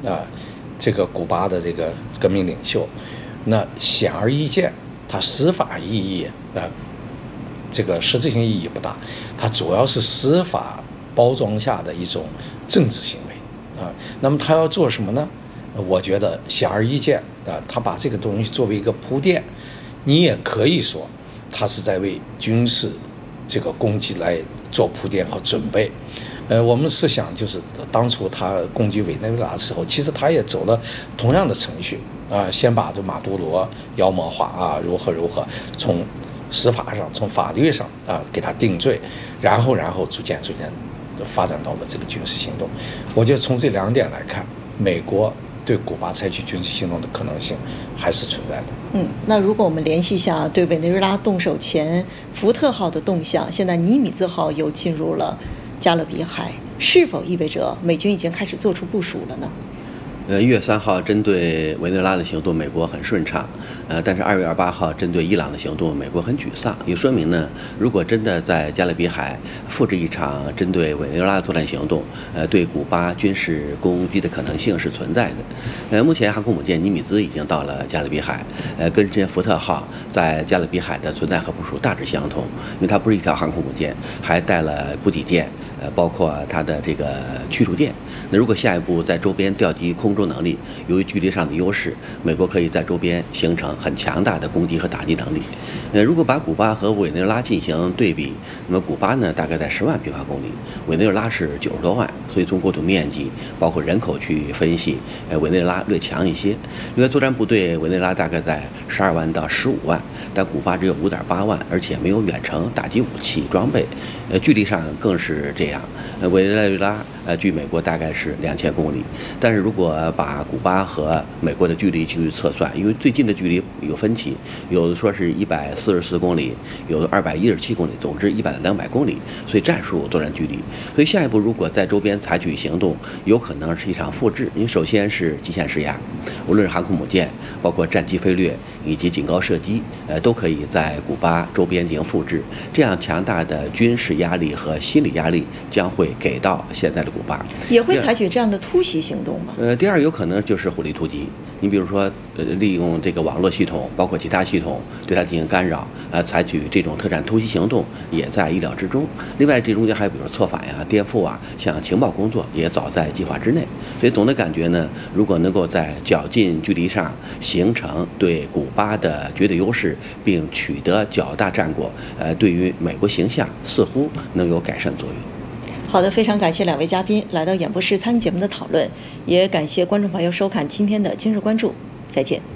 这个古巴的这个革命领袖，那显而易见，它司法意义这个实质性意义不大，它主要是司法包装下的一种政治行为那么他要做什么呢？我觉得显而易见他把这个东西作为一个铺垫，你也可以说他是在为军事这个攻击来做铺垫和准备。我们试想，就是当初他攻击委内瑞拉的时候，其实他也走了同样的程序先把这马杜罗妖魔化如何，从司法上、从法律上给他定罪，然后逐渐发展到了这个军事行动。我觉得从这2点来看，美国对古巴采取军事行动的可能性还是存在的。 那如果我们联系一下对委内瑞拉动手前福特号的动向，现在尼米兹号又进入了加勒比海，是否意味着美军已经开始做出部署了呢 ？1月3号针对委内瑞拉的行动，美国很顺畅，但是2月28号针对伊朗的行动，美国很沮丧。也说明呢，如果真的在加勒比海复制一场针对委内瑞拉的作战行动，对古巴军事攻击的可能性是存在的。目前航空母舰尼米兹已经到了加勒比海，跟之前福特号在加勒比海的存在和部署大致相同，因为它不是一条航空母舰，还带了补给舰，包括它的这个驱逐舰。那如果下一步在周边调集空中能力，由于距离上的优势，美国可以在周边形成很强大的攻击和打击能力。如果把古巴和委内瑞拉进行对比，那么古巴呢大概在10万平方公里，委内瑞拉是90多万，所以从国土面积包括人口去分析，委内瑞拉略强一些。另外作战部队委内瑞拉大概在12万到15万，但古巴只有5.8万，而且没有远程打击武器装备，距离上更是这样。委内瑞拉距美国大概是2000公里，但是如果把古巴和美国的距离去测算，因为最近的距离有分歧，有的说是144公里，有的217公里，总之100到200公里，所以战术作战距离。所以下一步如果在周边采取行动，有可能是一场复制。你首先是极限施压，无论是航空母舰，包括战机飞掠以及警告射击，都可以在古巴周边进行复制。这样强大的军事压力和心理压力将会给到现在的古巴。 也会采取这样的突袭行动吗？ 第二有可能就是火力突击。你比如说，利用这个网络系统，包括其他系统对它进行干扰，采取这种特战突袭行动也在意料之中。另外，这中间还有比如说策反呀、颠覆啊，像情报工作也早在计划之内。所以总的感觉呢，如果能够在较近距离上形成对古巴的绝对优势，并取得较大战果，对于美国形象似乎能有改善作用。 好的，非常感谢2位嘉宾来到演播室参与节目的讨论，也感谢观众朋友收看今天的今日关注，再见。